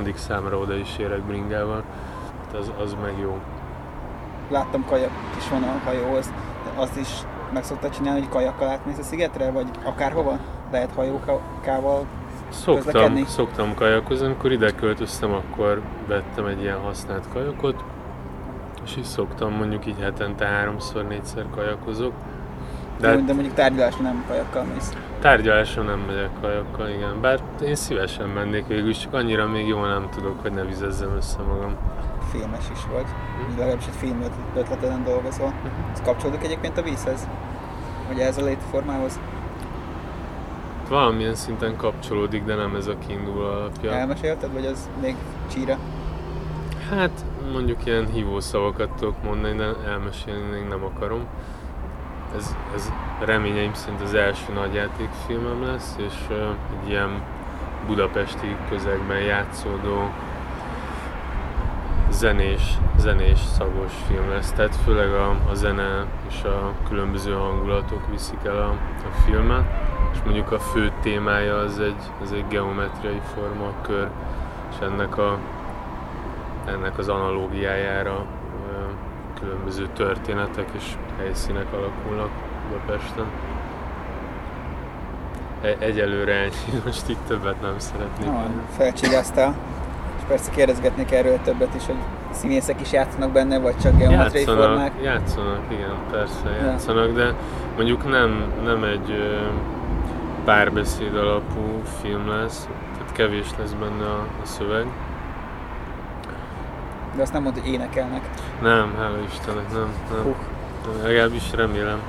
számra oda is érek bringával. Az meg jó. Láttam, kajak is van a hajóhoz. Azt is meg szoktad csinálni, hogy kajakkal átmész a szigetre, vagy akárhova? Lehet hajókával közlekedni? Szoktam kajakozni, amikor ide költöztem, akkor vettem egy ilyen használt kajakot, és is szoktam, mondjuk így hetente 3-4-szer kajakozok. De mondjuk tárgyalásra nem kajakkal mész? Tárgyalásra nem megyek kajakkal, igen. Bár én szívesen mennék végül is, csak annyira még jól nem tudok, hogy ne vizezzem össze magam. Filmes is vagy, legalábbis egy film ötleteden dolgozol. Ez kapcsolódik egyébként a vízhez? Vagy ehhez a létformához? Valamilyen szinten kapcsolódik, de nem ez a kiinduló alapja. Elmesélted, vagy az még csíra? Hát mondjuk ilyen hívószavakat tudok mondani, de elmesélni még nem akarom. Ez reményeim szerint az első nagyjátékfilmem lesz, és egy ilyen budapesti közegben játszódó zenés szagos film lesz. Tehát főleg a zene és a különböző hangulatok viszik el a filmet. És mondjuk a fő témája az egy geometriai formakör, és ennek az analógiájára különböző történetek és helyszínek alakulnak Budapesten. Egyelőre ennyi, most itt többet nem szeretnék. Felcsigáztál. És persze kérdezgetnék erről többet is, hogy színészek is játszanak benne, vagy csak geometriai formák? Játszanak, igen, persze játszanak, de mondjuk nem egy párbeszéd alapú film lesz, tehát kevés lesz benne a szöveg. De azt nem mondta, hogy énekelnek. Nem, hála Istennek, nem. Legalábbis remélem.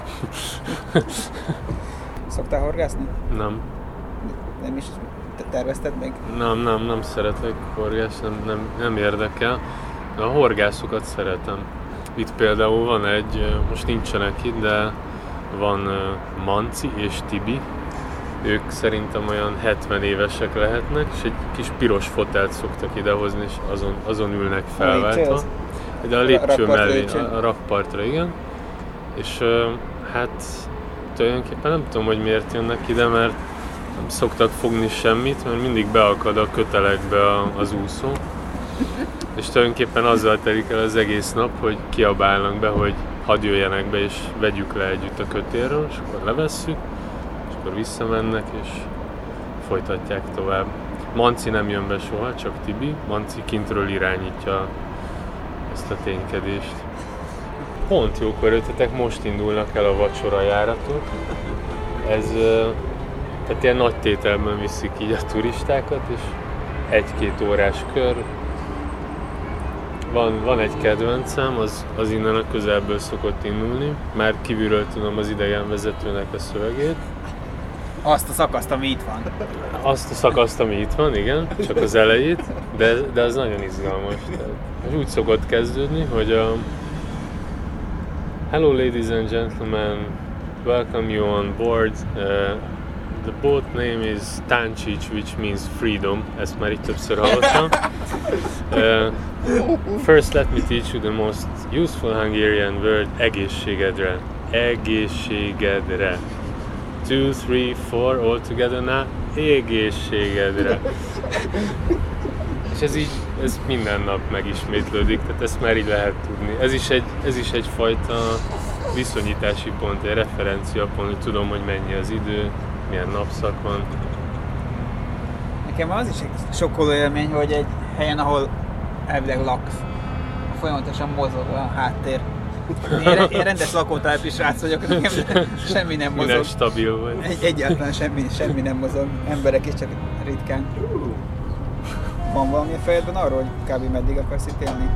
Szoktál horgászni? Nem. Nem is tervezted még? Nem szeretek horgászni, nem érdekel. A horgászokat szeretem. Itt például van most nincsenek itt, de van Manci és Tibi. Ők szerintem olyan 70 évesek lehetnek, és egy kis piros fotelt szoktak idehozni, és azon ülnek felváltva. De a lépcső mellé, a rakpartra, igen. És hát tulajdonképpen nem tudom, hogy miért jönnek ide, mert nem szoktak fogni semmit, mert mindig beakad a kötelekbe az úszó. És tulajdonképpen azzal telik el az egész nap, hogy kiabálnak be, hogy hadd jöjjenek be és vegyük le együtt a kötélről, és akkor levesszük, és akkor visszamennek és folytatják tovább. Manci nem jön be soha, csak Tibi. Manci kintről irányítja ezt a ténykedést. Pont jókor jöttetek, most indulnak el a vacsora járatok. Tehát ilyen nagy tételben viszik így a turistákat, és 1-2 órás kör. Van egy kedvencem, az innen a közelből szokott indulni. Már kívülről tudom az idegenvezetőnek a szövegét. Azt a szakaszt, ami itt van. Azt a szakaszt, ami itt van, igen, csak az elejét, de az nagyon izgalmas. Tehát úgy szokott kezdődni, hogy Hello ladies and gentlemen, welcome you on board. The boat name is Táncsics, which means freedom. Ezt már itt többször hallottam. First let me teach you the most useful Hungarian word, egészségedre. Egészségedre. 2, 3, 4, all together now. Egészségedre. És ez minden nap megismétlődik, tehát ezt már így lehet tudni. Ez is egyfajta viszonyítási pont, egy referenciapont, hogy tudom, hogy mennyi az idő, milyen napszak van. Nekem az is egy sokkoló élmény, hogy egy helyen, ahol elvileg laksz, folyamatosan mozog a háttér. Én rendes lakótelepi srác vagyok, nekem semmi nem mozog. Minden stabil vagy. Egyáltalán semmi nem mozog, emberek is csak ritkán. Van valami a fejedben arról, hogy kb. Meddig akarsz itt élni?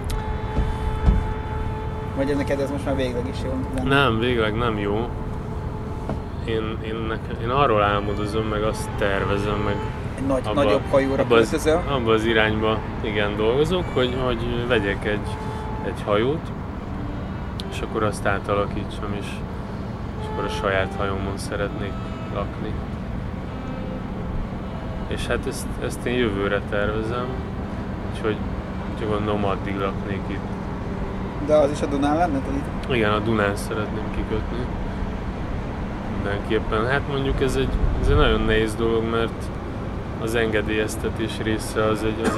Vagy neked ez most már végleg is jó? Nem, végleg nem jó. Én arról álmodozom, meg azt tervezem, meg nagyobb hajóra költözöl? Abba az irányba igen dolgozok, hogy vegyek egy hajót, és akkor azt átalakítsam, és akkor a saját hajómon szeretnék lakni. És hát ezt én jövőre tervezem, úgyhogy gondolom addig laknék itt. De az is a Dunán lenne? Igen, a Dunán szeretném kikötni. Mindenképpen. Hát mondjuk ez egy nagyon nehéz dolog, mert az engedélyeztetés része az egy